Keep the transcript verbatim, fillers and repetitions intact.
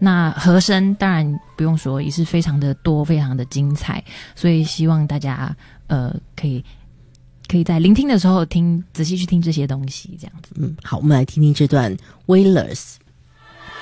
那和声当然不用说，也是非常的多，非常的精彩，所以希望大家呃可以可以在聆听的时候听仔细去听这些东西，这样子。 嗯，好，我们来听听这段 Wailers。